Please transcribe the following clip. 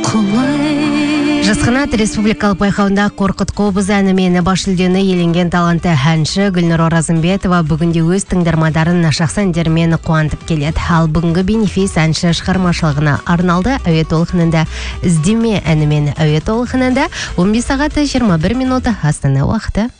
Жасқанат республикалық байқауында Қорқыт Қобыз әнімен баш жүлдені иеленген талантты әнші Гүлнұр Оразымбетова бүгінде өз тыңдармандарын жақсы әндерімен қуантып келеді. Ал бүгінгі бенефис әнші шығармашылығына арналды. Әуе толқынында іздеме әнімен әуе толқынында 15 сағат 21 минуты Астана уақыты.